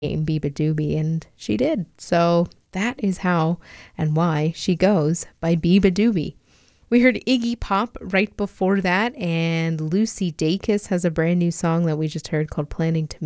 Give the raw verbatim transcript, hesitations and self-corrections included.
Beabadoobee, and she did. So that is how and why she goes by Beabadoobee. We heard Iggy Pop right before that, and Lucy Dacus has a brand new song that we just heard called Planning to